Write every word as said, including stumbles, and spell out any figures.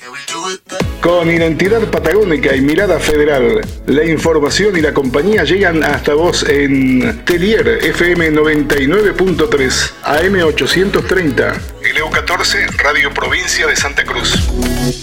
Con identidad patagónica y mirada federal, la información y la compañía llegan hasta vos en Telier F M noventa y nueve punto tres, A M ochocientos treinta, L U catorce, Radio Provincia de Santa Cruz.